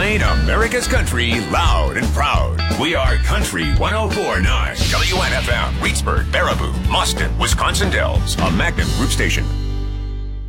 Playing America's country loud and proud. We are Country 104.9. WNFM, Reedsburg, Baraboo, Mauston, Wisconsin Dells. A Magnum Group station.